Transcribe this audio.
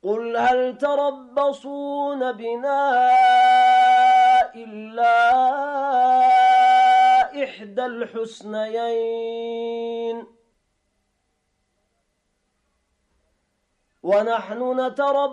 قل هل تربصون بنا إلا إحدى الحسنيين ونحن نتربص